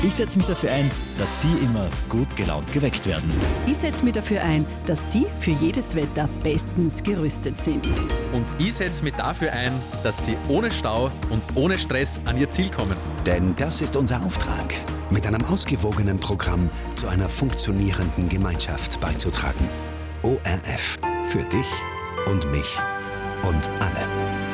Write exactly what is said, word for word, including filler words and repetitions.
Ich setze mich dafür ein, dass Sie immer gut gelaunt geweckt werden. Ich setze mich dafür ein, dass Sie für jedes Wetter bestens gerüstet sind. Und ich setze mich dafür ein, dass Sie ohne Stau und ohne Stress an Ihr Ziel kommen. Denn das ist unser Auftrag, mit einem ausgewogenen Programm zu einer funktionierenden Gemeinschaft beizutragen. O R F. Für dich und mich und alle.